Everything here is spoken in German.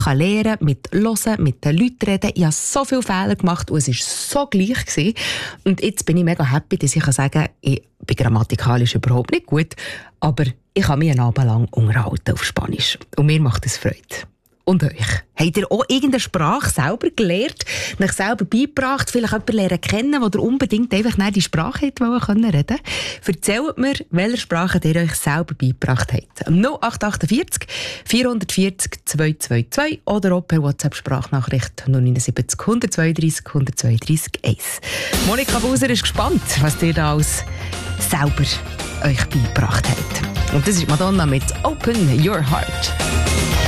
lernen, mit Hören, mit den Leuten reden. Ich habe so viele Fehler gemacht und es war so gleich gewesen. Und jetzt bin ich mega happy, dass ich sagen kann, ich bin grammatikalisch überhaupt nicht gut, aber ich kann mich einen Abend lang unterhalten auf Spanisch. Und mir macht es Freude. Und euch? Habt ihr auch irgendeine Sprache selber gelernt, euch selber beigebracht, vielleicht jemanden lernen kennen, der unbedingt einfach nicht die Sprache reden wollte? Erzählt mir, welche Sprache ihr euch selber beigebracht habt. 0848 440 222 oder auch per WhatsApp-Sprachnachricht 079 132 132 1. Monika Buser ist gespannt, was ihr da alles selber euch beigebracht habt. Und das ist Madonna mit Open Your Heart.